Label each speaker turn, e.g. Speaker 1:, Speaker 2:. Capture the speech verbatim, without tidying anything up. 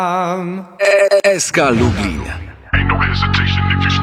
Speaker 1: S K Lublin.
Speaker 2: Ain't no hesitation if you